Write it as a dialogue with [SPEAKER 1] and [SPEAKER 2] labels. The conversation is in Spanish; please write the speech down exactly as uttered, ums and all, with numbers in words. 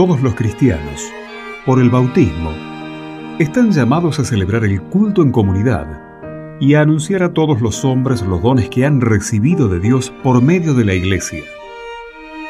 [SPEAKER 1] Todos los cristianos, por el bautismo, están llamados a celebrar el culto en comunidad y a anunciar a todos los hombres los dones que han recibido de Dios por medio de la Iglesia.